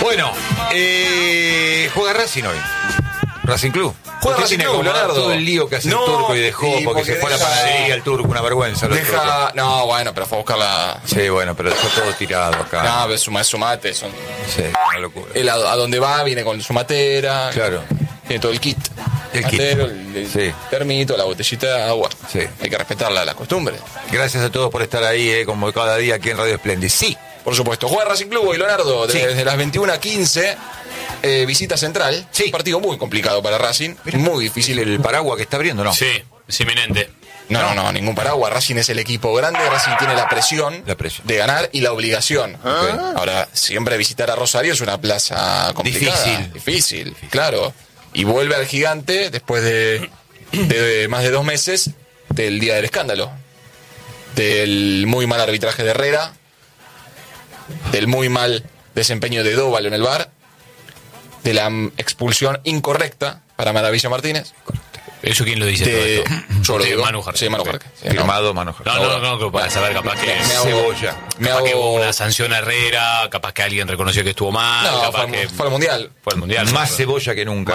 Bueno, juega Racing hoy. Racing Club. Juega Racing Club, Leonardo. Todo el lío que hace el Turco y dejó porque se fue a la panadería el Turco, una vergüenza. No, bueno, pero fue a buscar la... Sí, bueno, pero dejó todo tirado acá. No, es su mate. Sí, una locura. Él a donde va viene con su matera. Claro. Tiene todo el kit. El matero, kit. El termito, la botellita de agua. Sí. Hay que respetar la costumbre. Gracias a todos por estar ahí, como cada día aquí en Radio Splendid. Sí. Por supuesto. Juega Racing Club hoy, Leonardo, Sí. desde las 21:15. Visita Central. Sí. Un partido muy complicado para Racing. Muy difícil. El paraguas que está abriendo, ¿no? Sí, es inminente. No, ningún paraguas. Racing es el equipo grande. Racing tiene la presión de ganar y la obligación. Ahora, siempre visitar a Rosario es una plaza complicada. Difícil, claro. Y vuelve al Gigante después de más de 2 meses del día del escándalo. Del muy mal arbitraje de Herrera. Del muy mal desempeño de Dóvalo en el VAR. De la expulsión incorrecta para Maravilla Martínez. ¿Eso quién lo dice todo esto? Yo lo digo. Manu Jarque. Sí, Manu Jarque. Firmado Manu Jarque. No, para saber, capaz que Cebolla. capaz que hubo una sanción a Herrera, capaz que alguien reconoció que estuvo mal, No, capaz que fue al Mundial. fue el Mundial. Más Cebolla que nunca.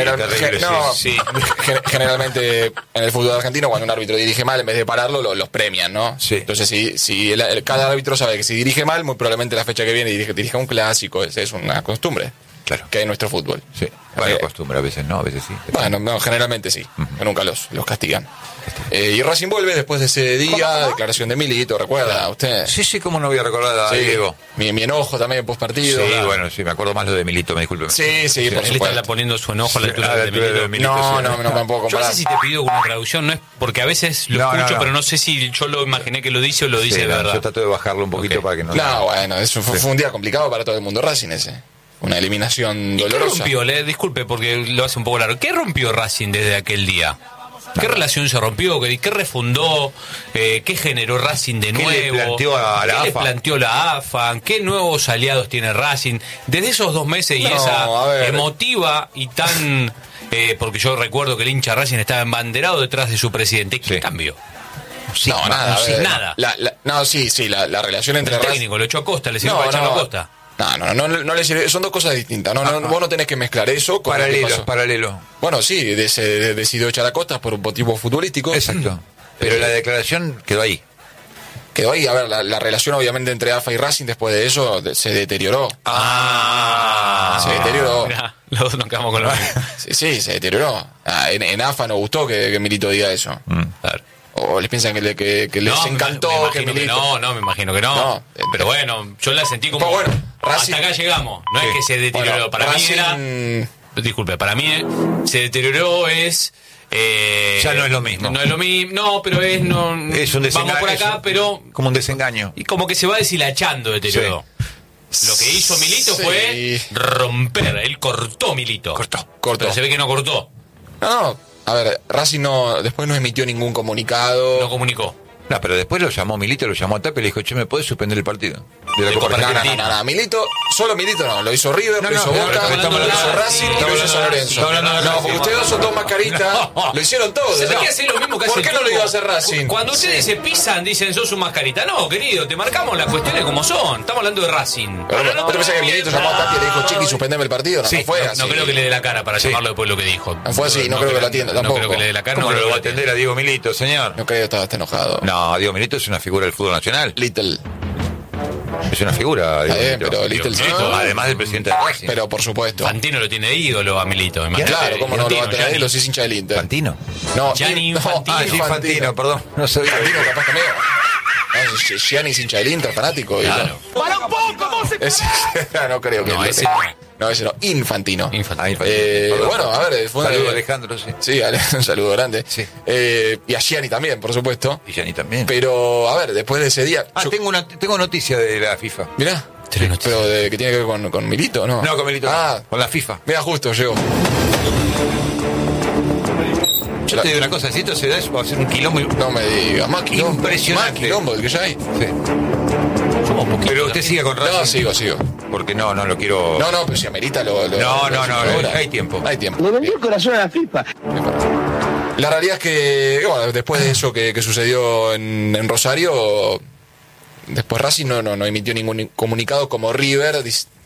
Generalmente en el fútbol argentino, cuando un árbitro dirige mal, en vez de pararlo, los premian, ¿no? Sí. Entonces, si cada árbitro sabe que si dirige mal, muy probablemente la fecha que viene dirige un clásico. Es una costumbre. Claro. Que hay en nuestro fútbol. Sí. Bueno, costumbre, a veces no, a veces sí. Bueno, no, generalmente sí. Nunca los castigan. Y Racing vuelve después de ese día, declaración de Milito, ¿recuerda usted? Sí, cómo no voy a recordar a Diego. Mi enojo también post partido. Sí, bueno, sí, me acuerdo más lo de Milito, me disculpe. Sí, por Él supuesto. está poniendo su enojo a la altura de Milito. No me puedo Yo comparar. no sé si te pido una traducción, no es porque a veces lo escucho, pero no sé si yo lo imaginé que lo dice o lo dice de verdad. Yo trato de bajarlo un poquito para que no... No, bueno, eso fue un día complicado para todo el mundo Racing ese. Una eliminación dolorosa. ¿Qué rompió? Disculpe porque lo hace un poco largo. ¿Qué rompió Racing desde aquel día? ¿Qué relación se rompió? ¿Qué refundó? ¿Qué generó Racing de nuevo? ¿Qué le planteó a la AFA? ¿Qué le planteó la AFA? ¿Qué nuevos aliados tiene Racing? Desde esos 2 meses y esa emotiva y tan... porque yo recuerdo que el hincha Racing estaba embanderado detrás de su presidente. ¿Qué cambió? Nada. Nada. La relación entre El Racing... técnico lo echó a Costa, le sirvió para echarlo a Costa. No le sirve, son dos cosas distintas. Vos no tenés que mezclar eso con Paralelo. Bueno, sí, decidió echar a Costa por motivos futbolísticos. Exacto. Pero la declaración quedó ahí. A ver, la relación obviamente entre AFA y Racing después de eso se deterioró. Se deterioró. Mirá, los dos nos quedamos con lo mismo. Sí, se deterioró. En AFA no gustó que Milito diga eso. Claro. O les piensan que les encantó que Milito... me imagino que no. Pero bueno, yo la sentí como... Bueno, Racing... Hasta acá llegamos. No es que se deterioró. Para Racing... mí era... Disculpe, para mí se deterioró es... ya no es lo mismo. No es lo mismo, no, pero es... No, es un desengaño. Vamos por acá, pero... Como un desengaño. Y como que se va deshilachando deterioró. Sí. Lo que hizo Milito fue romper. Él cortó Milito. Cortó. Pero se ve que no cortó. No. A ver, Racing después no emitió ningún comunicado. No comunicó. No, pero después lo llamó Milito, lo llamó a Tapia y le dijo, che, ¿me podés suspender el partido? De la Copa Argentina. No, Milito, solo Milito no, lo hizo River, lo hizo Boca, lo hizo Racing y lo hizo San Lorenzo. No, porque ustedes son dos mascaritas, lo hicieron todos. Se que hacer lo mismo que hace ¿Por qué no lo iba a hacer Racing? Cuando ustedes se pisan, dicen, sos un mascarita. No, querido, te marcamos las cuestiones como son. Estamos hablando de Racing. ¿Pero pensás que Milito llamó a Tapia y le dijo, Chiqui, suspendeme el partido? No fue así. No creo que le dé la cara para llamarlo después de lo que dijo. No fue así, no creo que lo atienda tampoco. No creo que le dé la cara. ¿Cómo lo va a atender a Diego Milito, señor? No creo que está enojado. No, Diego Milito es una figura del fútbol nacional. Little. Es una figura. Pero Little además del presidente de Racing. Pero por supuesto. Fantino lo tiene de ídolo a Milito. Claro, ¿cómo no lo va a tener ídolo si es hincha del Inter? ¿Fantino? No, Gianni Infantino. Infantino, perdón. No sabía. Fantino capaz también. Gianni es hincha del Inter, fanático. Claro. ¡Para un poco, no creo que... No, ese no. No, ese no. Infantino. Infantino. Bueno, a ver... Saludos a Alejandro, sí. Sí, un saludo grande. Sí. Y a Gianni también, por supuesto. Y Gianni también. Pero, a ver, después de ese día... Tengo noticia de la FIFA. Mirá. Pero que tiene que ver con Milito, ¿no? No, con Milito. Con la FIFA. Mira, justo llegó. Yo te digo una cosa, si esto se da, va a ser un quilombo. No me digas, más quilombo. Impresionante. Más quilombo del que ya hay. Sí. Pero usted siga con Racing. No, sigo. Porque no lo quiero... No, pero si amerita lo No, hay tiempo. Hay tiempo. Le vendió el corazón a la FIFA. La realidad es que, bueno, después de eso que sucedió en Rosario, después Racing no emitió ningún comunicado como River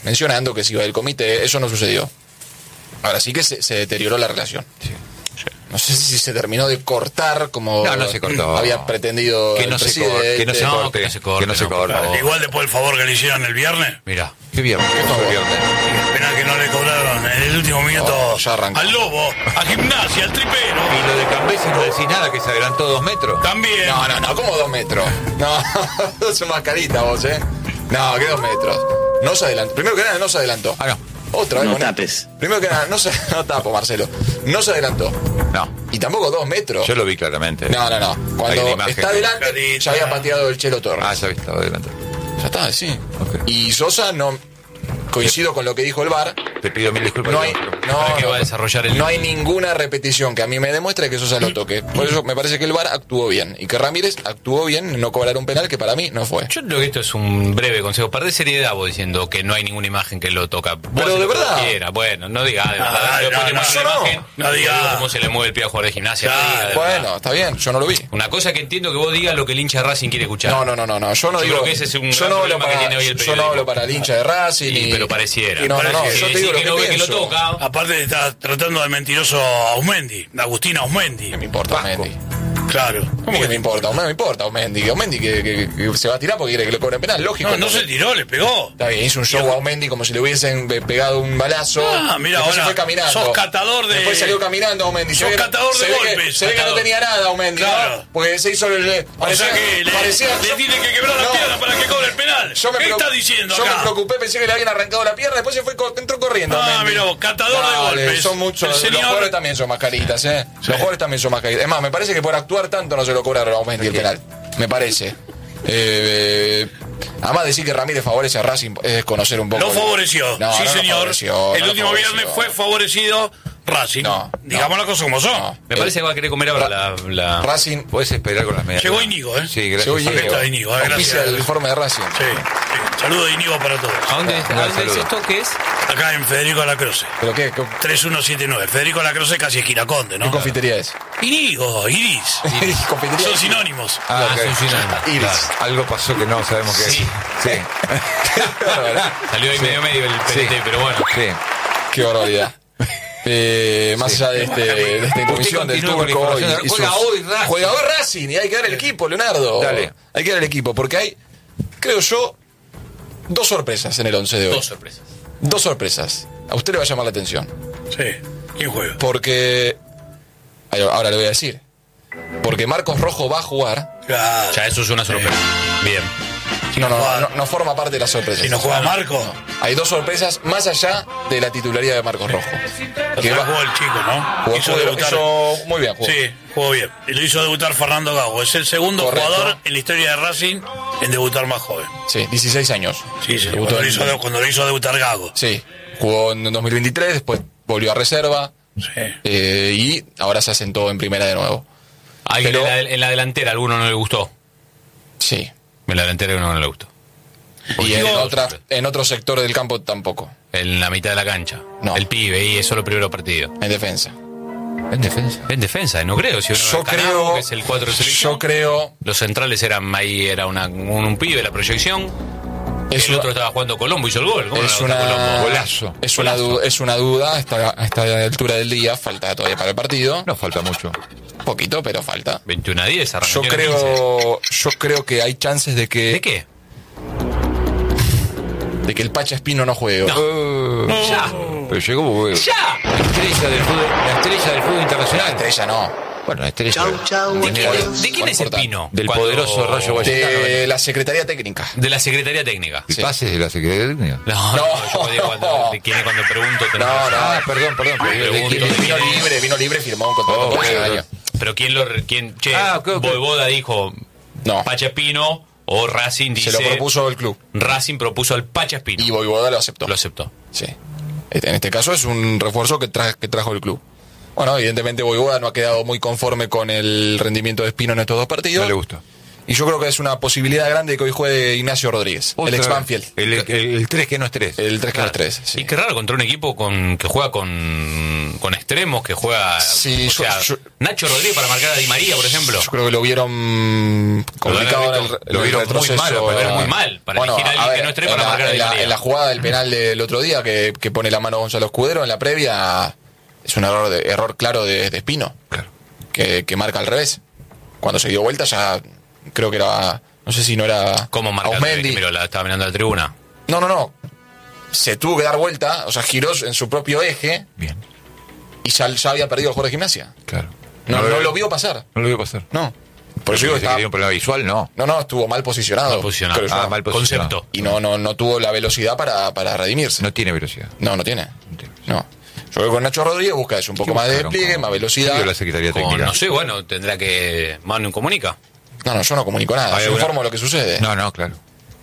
mencionando que se iba del comité. Eso no sucedió. Ahora sí que se deterioró la relación. Sí. No sé si se terminó de cortar como No se cortó. había pretendido Que el no se presidente. corte, que no se corte, que no se corte. Igual después del favor que le hicieron el viernes. Mirá. Qué viernes, ¿qué fue el viernes? Pena que no le cobraron en el último minuto ya arrancó. al Lobo, a Gimnasia, al Tripero. Y lo de Cambesi no decís nada, que se adelantó 2 metros. También. No, como 2 metros. No, es mascarita vos, No, que 2 metros. No se adelantó. Primero que nada, no se adelantó. Ah, no. Otra vez. No bueno. tapes. Primero que nada, no tapo, Marcelo. No se adelantó. No, Y tampoco 2 metros. yo lo vi claramente. No. Hay Cuando una imagen. está adelante, Carita. ya había pateado el Chelo Torres. Ah, ya vi, estaba adelante. Ya está, sí. Ok. Y Sosa no. Coincido con lo que dijo el VAR. Te pido 1000 disculpas. No hay, ¿Para qué va a desarrollar el- no hay ninguna repetición que a mí me demuestre que Sosa lo toque. Por eso me parece que el VAR actuó bien. Y que Ramírez actuó bien en no cobrar un penal que para mí no fue. Yo creo que esto es un breve consejo. Perdés seriedad vos diciendo que no hay ninguna imagen que lo toca. Vos Pero haces de lo que verdad. vos quieras. Bueno, no digas de verdad. no, Después te no, muestro yo la no. imagen. No diga. Cómo se le mueve el pie a jugador de Gimnasia. Claro. No diga, de verdad. Bueno, está bien, yo no lo vi. Una cosa que entiendo que vos digas lo que el hincha de Racing quiere escuchar. No. Yo no Yo digo. creo que ese es un yo gran no hablo problema que tiene hoy el yo no periodismo. hablo para el hincha de Racing. Sí, pero pareciera. Y no, Pareciera. yo Sí, te digo sí, lo que que no ve que lo pienso. toca. Aparte está tratando de mentiroso a Ausmendi, de Agustín Ausmendi. ¿Qué me importa, Vasco. Mendy? Claro. ¿Cómo que me importa? No me importa, Aumendi. Aumendi que se va a tirar porque quiere que le cobren penal. Lógico. No se porque- tiró, le pegó. Está bien, hizo un show a Aumendi como si le hubiesen pegado un balazo. Ah, mira, Después se ahora fue caminando. sos catador de- Después salió caminando Aumendi. Sos catador de golpes, Se ve que no catador. tenía nada Aumendi, Claro. ¿no? Porque se hizo el... O sea que le tiene que quebrar la No. pierna para que cobre el penal. Yo me ¿Qué preocup- está diciendo Yo acá? me preocupé, pensé que le habían arrancado la pierna, después entró corriendo. Ah, Aumendi. mira vos, catador de Dale, golpes. Son muchos. El Los señor- jugadores también son mascaritas, Los jugadores también son mascaritas. Es más, me parece que por actuar tanto no se lo cobraron a Aumendi el penal. Me parece. Además decir que Ramírez favorece a Racing es conocer un poco. Lo favoreció, No, sí no lo señor. favoreció, El no lo último favoreció. viernes fue favorecido Racing. No, Digamos las cosas como son. No. Me parece que va a querer comer ahora la... Racing. Puedes esperar con las medias. Llegó Íñigo, ¿eh? Sí, gracias. Llegó Acá está Íñigo, Auspicia gracias. el informe de Racing. Sí, sí. Saludo de Íñigo para todos. ¿A dónde es saludo. esto? ¿Qué es? Acá en Federico Lacroce. ¿Pero qué? 3179. Federico Lacroce casi esquina Conde, ¿Qué ¿no? confitería es? Íñigo, Iris. Confitería Son es- sinónimos. Ah, ok. son sinónimos. Iris. Algo pasó que no sabemos qué es. Sí. Sí. Salió ahí medio el PNT, pero bueno. Sí. Qué barbaridad. Más allá de esta intromisión del continúe con la turco información. y Juega sus- hoy Racing. Juega hoy Racing y hay que dar el equipo, Leonardo. Dale. Hay que dar el equipo porque hay, creo yo, 2 sorpresas en el 11 de hoy. Dos sorpresas. 2 sorpresas. A usted le va a llamar la atención. Sí. ¿Quién juega? Porque... Ahora le voy a decir. Porque Marcos Rojo va a jugar. Claro. Ya eso es una sorpresa. Bien. No forma parte de las sorpresas. Si no juega Marco, Hay 2 sorpresas más allá de la titularidad de Marcos Rojo. que jugó el chico, ¿no? Hizo debutar. Muy bien, jugó. Sí, jugó bien. Y lo hizo debutar Fernando Gago. Es el segundo Correcto. jugador en la historia de Racing en debutar más joven. Sí, 16 años. Sí, sí. Debutó Cuando lo hizo debutar Gago. Sí, jugó en 2023, después volvió a reserva Sí. y ahora se asentó en primera de nuevo. ¿Alguien Pero- en la delantera a alguno no le gustó? Sí. En la delantera a uno no le gustó. Y digo- en otro sector del campo tampoco, En la mitad de la cancha. No. El pibe, y eso lo primero partido. en defensa. En defensa. En defensa, no creo. Si uno Yo Canabo, creo, que es el 4 de selección. yo creo, Los centrales eran ahí, era un pibe, la proyección. es el una, otro estaba jugando Colombo, hizo el gol. ¿Cómo es no la bota una, Colombo? Golazo. es una duda a esta altura del día, falta todavía para el partido, No falta mucho. poquito, pero falta. 21-10, arrancó Yo en 15. creo que hay chances de que ¿De qué? el Pacha Espino no juegue. Ya. Pero llegó ¡Ya! la estrella del fútbol La internacional. estrella no. Bueno, la estrella ¿De quién es importa. Espino? del Cuando- poderoso Rayo Vallecano. De la Secretaría Técnica. De la Secretaría Técnica. ¿Y Sí. pases de la Secretaría Técnica? No, yo digo de quién es cuando pregunto. tenés No, razón. no. Ah, perdón. pero Pregunto. ¿de quién es? Vino libre, firmó un contrato por ese año. Pero quién che, Ah, ok. Voivoda dijo No, Pacha Espino o Racing dice se lo propuso el club Racing propuso al Pacha Espino. y Voivoda lo aceptó. Lo aceptó. Sí. En este caso es un refuerzo que trajo el club. Bueno, evidentemente Voivoda no ha quedado muy conforme con el rendimiento de Espino en estos 2 partidos. No le gustó. Y yo creo que es una posibilidad grande de que hoy juegue Ignacio Rodríguez, el ex Banfield. El 3 que no es 3. El 3 que no es 3, sí. Y qué raro contra un equipo que juega con extremos, que juega... Sí, Nacho Rodríguez para marcar a Di María, por ejemplo. Yo creo que lo vieron complicado lo vieron muy mal, muy mal. Para elegir a alguien que no es 3 para marcar a Di María. En la jugada del penal del otro día, que pone la mano Gonzalo Escudero en la previa, es un error claro de Espino. Claro. Que marca al revés. Cuando se dio vuelta ya... Creo que era... No sé si no era... ¿Cómo marca Ausmendi? Estaba mirando a la tribuna. No. Se tuvo que dar vuelta, o sea, giró en su propio eje. Bien. Y ya había perdido el jugador de Gimnasia. Claro. No lo vio pasar. No lo vio pasar. No. Por eso digo que tenía un problema visual, no. No, estuvo mal posicionado. Mal posicionado. Mal posicionado. Concepto. Y no tuvo la velocidad para redimirse. No tiene velocidad. No tiene. No. Yo creo que con Nacho Rodríguez busca eso, un poco más de despliegue, más velocidad. La Secretaría Técnica. No sé, bueno, tendrá que... Manu comunica. No, yo no comunico nada, yo informo de lo que sucede. No, claro.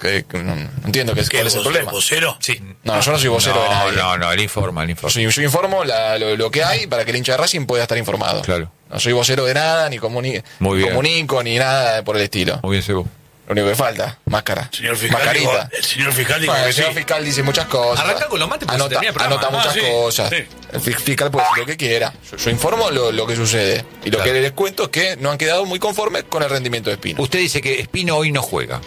No entiendo cuál es el problema. ¿Vocero? Sí. No, yo no soy vocero de nadie. No, él informa. Yo informo lo que hay para que el hincha de Racing pueda estar informado. Claro. No soy vocero de nada, ni comunico, ni nada por el estilo. Muy bien, Sebo. Lo único que falta, máscara. Señor fiscal, mascarita. El señor fiscal dijo Bueno, que el señor sí. fiscal dice muchas cosas. Arranca con los mates porque se termina el programa. Anota muchas cosas. Sí. El fiscal puede decir lo que quiera. Yo informo lo que sucede. Y lo que les cuento es que no han quedado muy conformes con el rendimiento de Espino. Usted dice que Espino hoy no juega.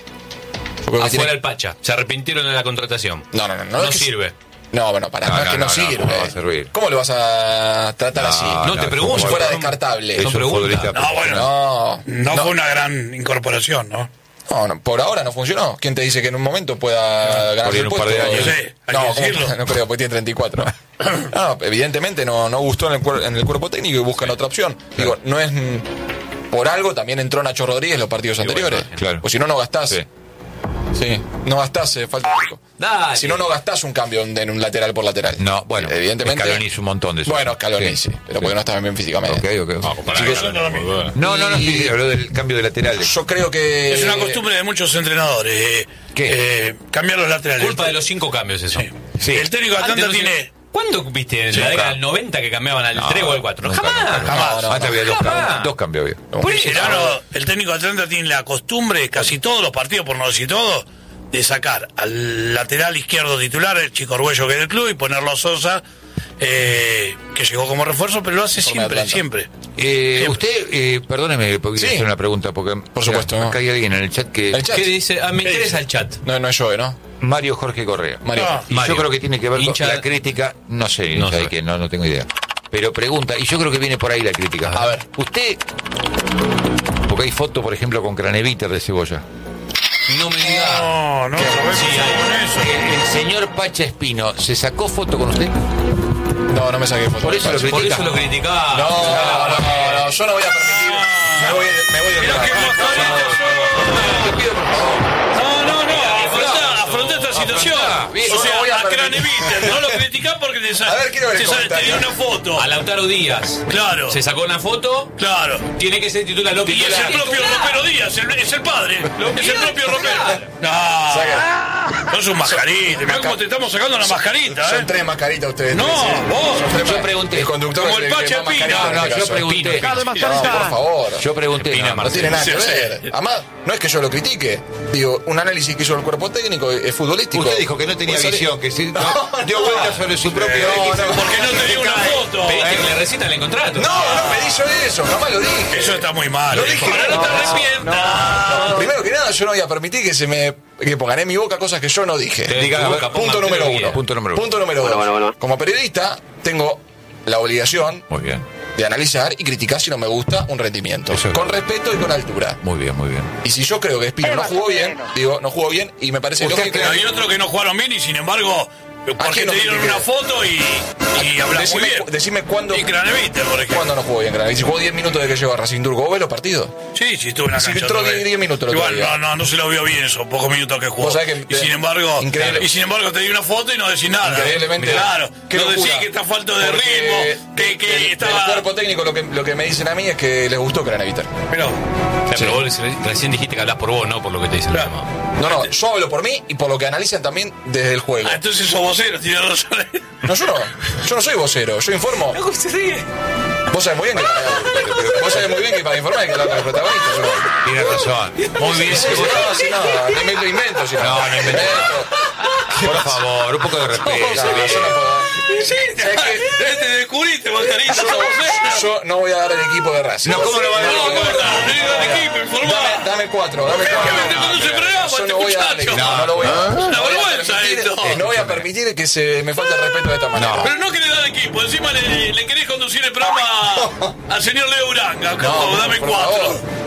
Afuera el Pacha. Se arrepintieron de la contratación. No sirve. No, no sirve. ¿Cómo va a servir? ¿Cómo lo vas a tratar así? No, te pregunto. Como si fuera descartable. Son preguntas. No, bueno. No fue una gran incorporación, ¿no? No, por ahora no funcionó. ¿Quién te dice que en un momento pueda ganar el puesto? Par de años. Sí, no creo, porque tiene 34. No, evidentemente no gustó en el cuerpo técnico y buscan otra opción. Digo, no es... Por algo también entró Nacho Rodríguez los partidos anteriores. Claro. Pues si no gastás. Sí, no gastás, falta un poco. Dale. Si no gastás un cambio en un lateral por lateral. No, bueno, evidentemente. Scaloni hizo un montón de eso. Bueno, Scaloni sí, pero porque no estaba bien físicamente. Ok. No, Habló del cambio de laterales. Yo creo que... Es una costumbre de muchos entrenadores. Cambiar los laterales. Culpa de los 5 cambios eso. Sí. El técnico de Atlanta tiene... ¿Cuándo viste en la década del 90 que cambiaban al 3 o al 4? Jamás. Antes había dos cambios. El técnico de Atlanta tiene la costumbre, casi todos los partidos, por no decir todo, de sacar al lateral izquierdo titular, el Chico Arguello que es del club, y ponerlo a Sosa, que llegó como refuerzo, pero lo hace siempre. Usted, perdóneme, porque quiero hacer una pregunta, porque por supuesto. Acá hay alguien en el chat que... ¿Qué dice? Me interesa el chat. No es yo, ¿no? Mario Jorge Correa. Yo creo que tiene que ver con la crítica, no sé, no tengo idea. Pero pregunta, y yo creo que viene por ahí la crítica. A ver. Usted, porque hay foto, por ejemplo, con Craneviter de Cebolla. No me diga. No, El señor Pacha Espino, ¿se sacó foto con usted? No me saqué foto. Por eso lo criticaba. No, yo no voy a permitir. Me voy de Pero qué Te pido por favor. Afronta esta situación. O sea, a Craneviter no lo criticás porque te dio una foto. A Lautaro Díaz. Claro. Se sacó una foto. Claro. Tiene que ser titular. Y es el propio Ropero Díaz, es el padre. Es el propio Ropero. No es un mascarita. Mirá cómo te estamos sacando la mascarita. Son 3 mascaritas ustedes. No, vos. Yo pregunté. El conductor como el Pacha Espino. Yo pregunté. Por favor. Yo pregunté. No tiene nada que ver. Además, no es que yo lo critique. Digo, un análisis que hizo el cuerpo técnico es futbolístico. Usted dijo que no tenía visión, que dio vueltas sobre su propio... Porque no tenía una foto. Pediste que le recitan el contrato. No me dijo eso, jamás lo dije. Eso está muy mal. Lo dije. Ahora no te arrepientas. Primero que nada, yo no voy a permitir que pongan en mi boca cosas que yo no dije. Punto número 1. Punto número 2. Bueno. Como periodista, tengo la obligación Muy bien. de analizar y criticar si no me gusta un rendimiento. Con respeto y con altura. Muy bien. Y si yo creo que Espino no jugó bien, no jugó bien y me parece lógico. Pero hay otros que no jugaron bien y sin embargo, porque te dieron una foto y hablamos muy bien. Decime cuándo. Y Craneviter, por ejemplo. ¿Cuándo no jugó bien Craneviter? Si jugó 10 minutos de que llegó a Racing Turco, ¿vos ves los partidos? Sí, estuvo en la cancha. entró 10 minutos el otro Igual, día. no se lo vio bien esos pocos minutos que jugó. Vos sabés que y sin embargo te di una foto y no decís nada. Increíblemente. Claro. Qué No locura. decís que está falto de ritmo, que estaba... El cuerpo técnico lo que me dicen a mí es que les gustó Craneviter. Pero Pero vos recién dijiste que hablas por vos, no por lo que te dicen los demás. No, yo hablo por mí y por lo que analizan también desde el juego. entonces sos vos vocero, tiene razón. No, yo no soy vocero, yo informo. ¿Cómo se ríe? Vos sabés muy bien que para informar hay que hablar con los protagonistas. Tienes razón. Muy bien. No me lo invento. No invento. Por favor, un poco de respeto. Yo no puedo. Sí, te descubriste, Valcarita. Yo no voy a dar el equipo de Racing. No, ¿cómo lo va a dar? No, equipo, informá. Dame 4. Yo no voy a dar. No lo voy a dar. Una vergüenza esto. No voy a permitir que se me falte el respeto de esta manera. Pero no querés dar equipo, encima le querés conducir el programa al señor Leo Uranga. Dame 4.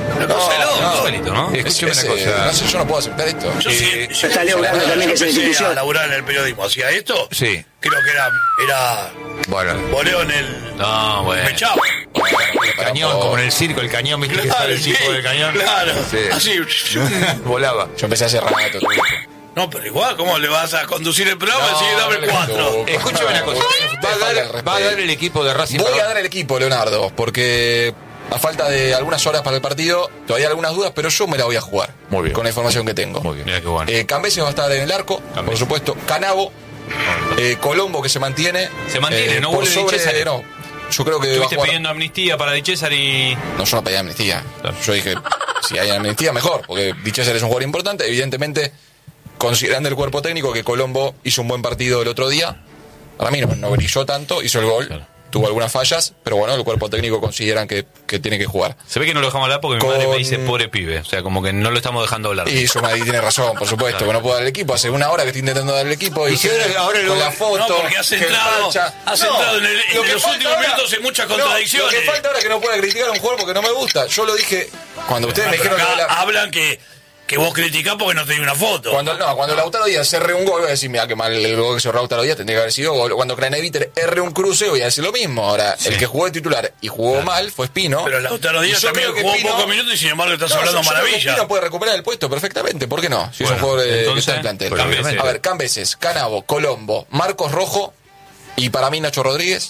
¿no? Escúchame una cosa. No sé, yo no puedo aceptar esto. Yo sí. Está Leo Uranga también, que es una institución. A laburar en el periodismo. ¿Hacía esto? Sí. Creo que era bueno. voleo en el... No, bueno. Mechado. El cañón, como en el circo, el cañón, ¿viste que sale el tipo del cañón? Claro, sí. Así. Volaba. Yo empecé hace rato. No, pero igual, ¿cómo le vas a conducir el programa y decir dame 4? Escúchame una cosa. ¿Va a dar el equipo de Racing? Voy a dar el equipo, Leonardo, porque a falta de algunas horas para el partido, todavía hay algunas dudas, pero yo me la voy a jugar. Muy bien. Con la información que tengo. Muy bien. Mira qué bueno. Cambeses va a estar en el arco, por supuesto. Canavo, Colombo, que se mantiene. Se mantiene, no vuelve Di Cesare. No, yo creo que estuviste pidiendo amnistía para Di Cesare y... No, yo no pedí amnistía. Claro. Yo dije, si hay amnistía, mejor, porque Di Cesare es un jugador importante, evidentemente, considerando el cuerpo técnico, que Colombo hizo un buen partido el otro día. Para mí no brilló tanto, hizo el gol. Claro. Tuvo algunas fallas, pero bueno, el cuerpo técnico consideran que tiene que jugar. Se ve que no lo dejamos hablar porque mi madre me dice pobre pibe. O sea, como que no lo estamos dejando hablar. Y su madre tiene razón, por supuesto, claro. Que no puedo dar el equipo. Hace una hora que estoy intentando dar el equipo. Y ahora con la foto. No, porque has entrado en los últimos minutos en muchas contradicciones. Lo que falta ahora es que no pueda criticar a un jugador porque no me gusta. Yo lo dije cuando ustedes me dijeron que hablan que vos criticás porque no te di una foto. Cuando Lautaro Díaz erre un gol, voy a decir, mira qué mal el gol que se Lautaro Díaz, tendría que haber sido gol. Cuando Craneviter erre un cruce, voy a decir lo mismo. Ahora, sí. El que jugó de titular y jugó mal fue Espino. Pero Lautaro Díaz también jugó pocos minutos y sin embargo estás hablando maravilla. Espino puede recuperar el puesto perfectamente, ¿por qué no? Si es un jugador que está en plantel. A ver, Cambeses, Canavo, Colombo, Marcos Rojo y para mí Nacho Rodríguez.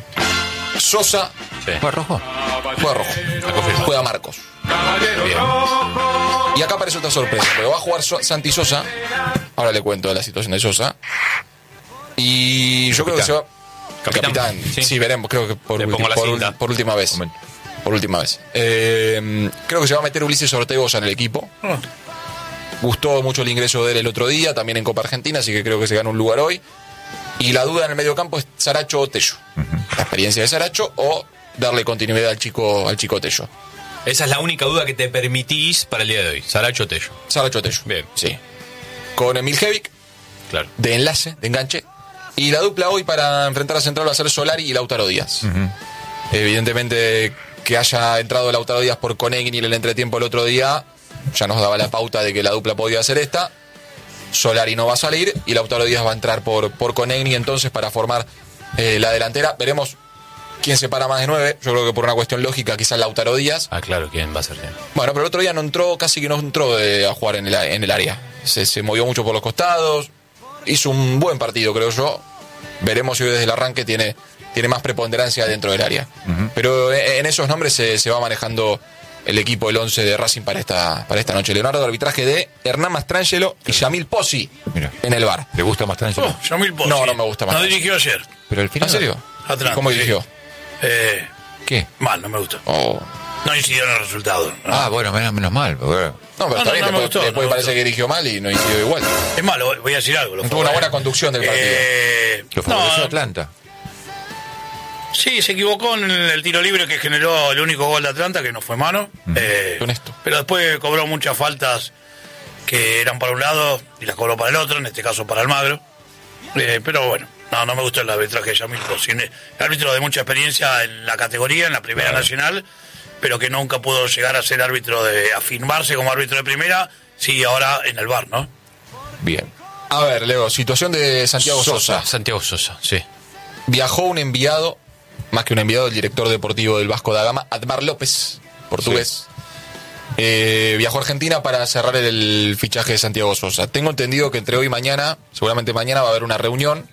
Sosa. Sí. ¿Juega Rojo? Juega Rojo. Juega Marcos. Bien. Y acá aparece otra sorpresa, pero va a jugar Santi Sosa. Ahora le cuento de la situación de Sosa. Y yo creo que se va... Capitán. Sí, veremos, creo que por última vez. Por última vez. Creo que se va a meter Ulises Ortegoza en el equipo. Gustó mucho el ingreso de él el otro día, también en Copa Argentina, así que creo que se gana un lugar hoy. Y la duda en el mediocampo es Saracho o Tello. La experiencia de Saracho o darle continuidad al chico Tello. Esa es la única duda que te permitís para el día de hoy. Saracho o Tello. Saracho o Tello. Bien. Sí. Con Emiljevic. Claro. De enlace, de enganche. Y la dupla hoy para enfrentar a Central va a ser Solari y Lautaro Díaz. Evidentemente que haya entrado Lautaro Díaz por Conegni en el entretiempo el otro día, ya nos daba la pauta de que la dupla podía ser esta. Solari no va a salir y Lautaro Díaz va a entrar por Conegni entonces para formar la delantera. Veremos quién se para más de 9. Yo creo que por una cuestión lógica quizás Lautaro Díaz. Ah, claro, ¿quién va a ser? Bueno, pero el otro día casi que no entró a jugar en el área. Se movió mucho por los costados. Hizo un buen partido, creo yo. Veremos si hoy desde el arranque tiene más preponderancia dentro del área. Pero en esos nombres se va manejando el equipo, el 11 de Racing para esta noche. Leonardo, arbitraje de Hernán Mastrangelo y Yamil Pozzi en el VAR. ¿Le gusta Mastrangelo? Yamil Pozzi. No me gusta Mastrangelo. No dirigió ayer. Pero al final, ¿en serio? Atrás. ¿Cómo dirigió? ¿Qué? Mal, no me gustó. No incidió en el resultado. No. Ah, bueno, menos mal. No, pero está bien, después parece que dirigió mal y no incidió igual. Es malo, voy a decir algo. Tuvo una buena conducción del partido. Lo favoreció Atlanta. Sí, se equivocó en el tiro libre que generó el único gol de Atlanta, que no fue mano. Honesto. Pero después cobró muchas faltas que eran para un lado y las cobró para el otro, en este caso para Almagro. Pero bueno, no me gustó el arbitraje de Yamil Pozzi. El árbitro de mucha experiencia en la categoría, en la Primera Nacional, pero que nunca pudo llegar a ser árbitro a firmarse como árbitro de primera, sí, ahora en el VAR, ¿no? Bien. A ver, Leo, situación de Santiago Sosa. Santiago Sosa, sí. Viajó un enviado, más que un enviado, el director deportivo del Vasco da Gama, Admar López, portugués. Sí. Viajó a Argentina para cerrar el fichaje de Santiago Sosa. Tengo entendido que entre hoy y mañana, seguramente mañana, va a haber una reunión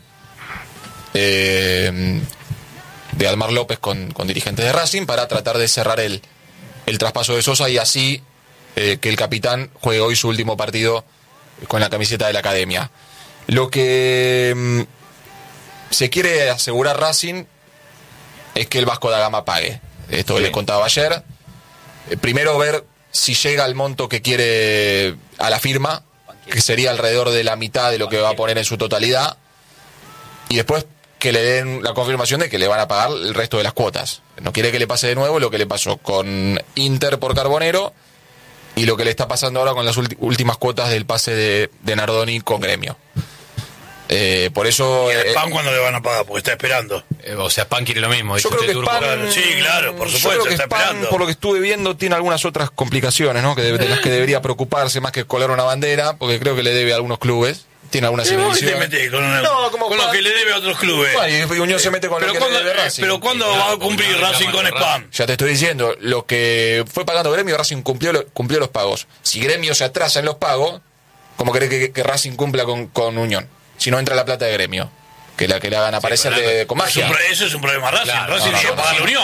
de Admar López con dirigentes de Racing para tratar de cerrar el traspaso de Sosa y así que el capitán juegue hoy su último partido con la camiseta de la academia. Lo que se quiere asegurar Racing es que el Vasco da Gama pague. Esto les contaba ayer. Primero ver si llega al monto que quiere a la firma, que sería alrededor de la mitad de lo que va a poner en su totalidad. Y después que le den la confirmación de que le van a pagar el resto de las cuotas. No quiere que le pase de nuevo lo que le pasó con Inter por Carbonero y lo que le está pasando ahora con las últimas cuotas del pase de Nardoni con Gremio. Por eso... ¿Y a Spam cuándo le van a pagar? Porque está esperando. O sea, Spam quiere lo mismo. Yo creo que Spam, sí, claro, por supuesto, yo creo que está Spam, esperando. por lo que estuve viendo, tiene algunas otras complicaciones, ¿no? De las que debería preocuparse más que colgar una bandera, porque creo que le debe a algunos clubes. Tiene alguna similitud. Con lo que le debe a otros clubes. Bueno, y Unión se mete con lo que le debe Racing. Pero ¿cuándo va a cumplir Racing con Spam? Ya te estoy diciendo, lo que fue pagando Gremio, Racing cumplió los pagos. Si Gremio se atrasa en los pagos, ¿cómo cree que Racing cumpla con Unión? Si no entra la plata de Gremio, que la que le hagan aparecer con magia. Eso es un problema Racing. Racing tiene que pagar la Unión.